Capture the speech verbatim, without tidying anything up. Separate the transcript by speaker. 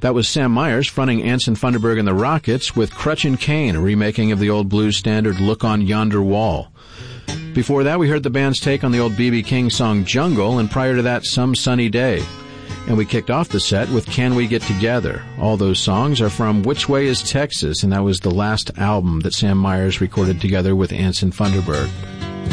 Speaker 1: That was Sam Myers fronting Anson Funderburgh and the Rockets with Crutch and Cane, a remaking of the old blues standard Look on Yonder Wall. Before that, we heard the band's take on the old B B King song Jungle, and prior to that, Some Sunny Day. And we kicked off the set with Can We Get Together. All those songs are from Which Way is Texas, and that was the last album that Sam Myers recorded together with Anson Funderburgh.